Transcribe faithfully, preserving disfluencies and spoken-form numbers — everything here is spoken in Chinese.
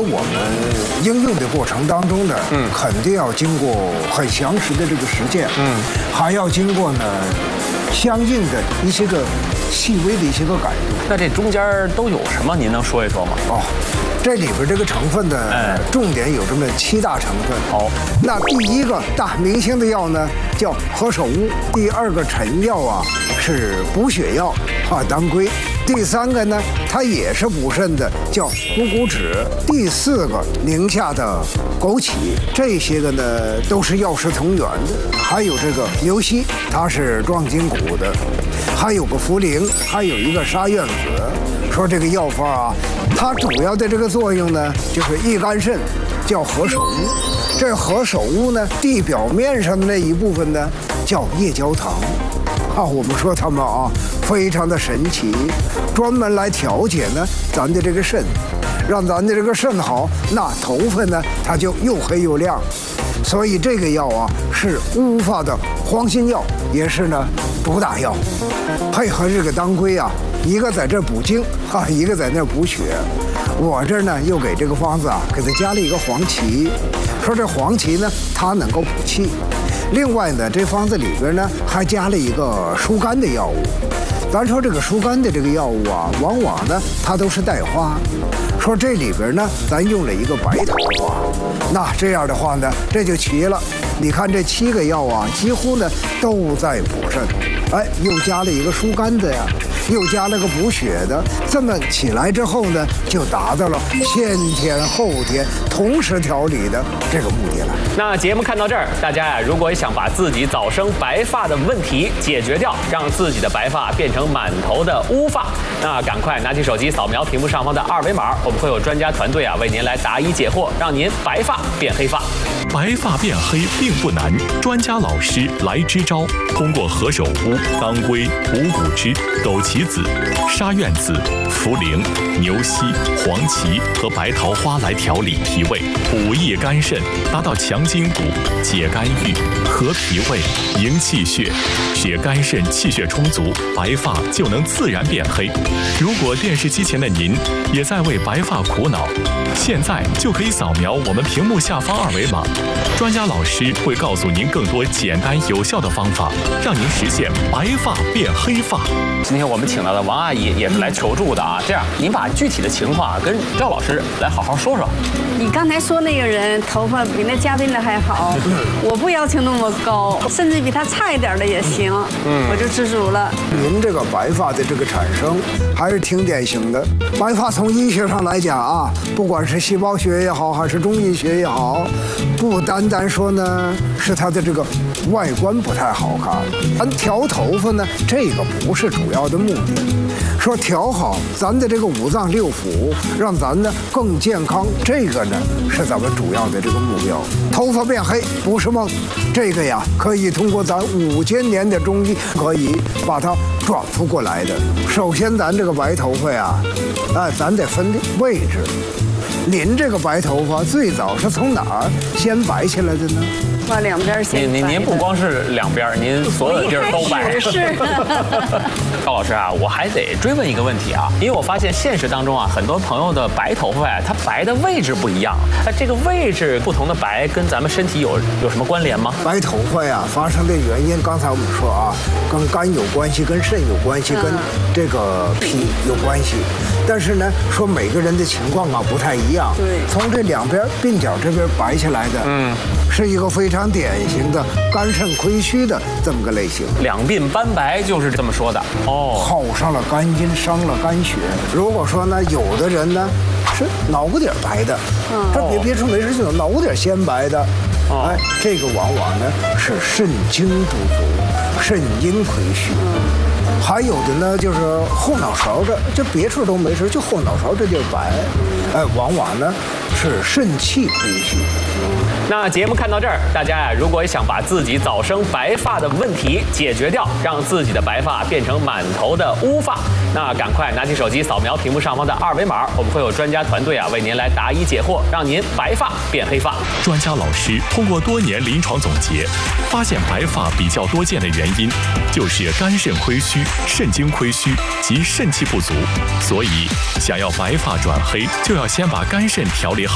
我们应用的过程当中呢，嗯，肯定要经过很详实的这个实践，嗯，还要经过呢相应的一些个细微的一些个改动。 那这中间都有什么？您能说一说吗？ 哦，这里边这个成分呢，哎，重点有这么七大成分。 好， 那第一个大明星的药呢叫何首乌，第二个臣药啊是补血药啊当归，第三个呢它也是补肾的叫乌骨脂，第四个宁夏的枸杞，这些个呢都是药食同源的。还有这个牛膝，它是壮筋骨的，还有个茯苓，还有一个沙苑子。说这个药方啊，它主要的这个作用呢，就是益肝肾，叫何首乌。这何首乌呢，地表面上的那一部分呢，叫夜交糖。啊，我们说它们啊，非常的神奇，专门来调节呢咱的这个肾，让咱的这个肾好，那头发呢它就又黑又亮。所以这个药啊是乌发的黄心药，也是呢主打药，配合这个当归啊，一个在这补精啊，一个在那补血。我这儿呢又给这个方子啊给它加了一个黄芪，说这黄芪呢它能够补气。另外呢，这方子里边呢还加了一个疏肝的药物。咱说这个疏肝的这个药物啊，往往呢它都是带花。说这里边呢，咱用了一个白桃花，那这样的话呢，这就齐了。你看这七个药啊，几乎呢都在补肾，哎，又加了一个疏肝的呀，又加了个补血的，这么起来之后呢，就达到了先天后天同时调理的这个目的了。 那节目看到这儿，大家呀，如果想把自己早生白发的问题解决掉，让自己的白发变成满头的乌发，那赶快拿起手机扫描屏幕上方的二维码，我们会有专家团队啊为您来答疑解惑，让您白发变黑发。 白发变黑并不难，专家老师来支招，通过何首乌、当归、五谷汁、枸杞子、沙苑子、茯苓、牛膝、黄芪和白桃花来调理脾胃，补益肝肾，达到强筋骨、解肝郁、和脾胃、营气血，使肝肾气血充足，白发就能自然变黑。如果电视机前的您也在为白发苦恼，现在就可以扫描我们屏幕下方二维码，专家老师会告诉您更多简单有效的方法，让您实现白发变黑发。 今天我们请到的王阿姨也是来求助的啊，这样您把具体的情况跟赵老师来好好说说。 你刚才说那个人头发比那嘉宾的还好，我不要求那么高，甚至比他差一点的也行，嗯，我就知足了。 您这个白发的这个产生还是挺典型的。白发从医学上来讲啊，不管是细胞学也好，还是中医学也好，不单单说呢是它的这个外观不太好看，咱调头发呢，这个不是主要的目的。说调好咱的这个五脏六腑，让咱呢更健康，这个呢是咱们主要的这个目标。头发变黑不是梦，这个呀可以通过咱五千年的中医可以把它转复过来的。首先咱这个白头发呀，哎，咱得分位置。您这个白头发最早是从哪儿先白起来的呢？ 往两边先白。 您您您不光是两边，您所有的地儿都白。 是。 赵老师啊，我还得追问一个问题啊，因为我发现现实当中啊，很多朋友的白头发呀，它白的位置不一样。那这个位置不同的白，跟咱们身体有有什么关联吗？ 白头发呀，发生的原因，刚才我们说啊，跟肝有关系，跟肾有关系，跟这个脾有关系。但是呢，说每个人的情况啊不太一样。 对。 从这两边鬓角这边白起来的，嗯，是一个非常典型的肝肾亏虚的这么个类型。 两鬓斑白就是这么说的。哦。 耗上了肝阴，伤了肝血。如果说呢，有的人呢是脑瓜底儿白的，嗯，他别别处没事就有脑瓜底儿先白的，哦，哎，这个往往呢是肾精不足，肾阴亏虚。嗯。还有的呢，就是后脑勺这，这别处都没事，就后脑勺这地儿白，哎，往往呢是肾气亏虚。 那节目看到这儿，大家呀，如果想把自己早生白发的问题解决掉，让自己的白发变成满头的乌发，那赶快拿起手机扫描屏幕上方的二维码，我们会有专家团队啊为您来答疑解惑，让您白发变黑发。 专家老师通过多年临床总结，发现白发比较多见的原因就是肝肾亏虚、肾精亏虚及肾气不足，所以想要白发转黑，就要先把肝肾调理好。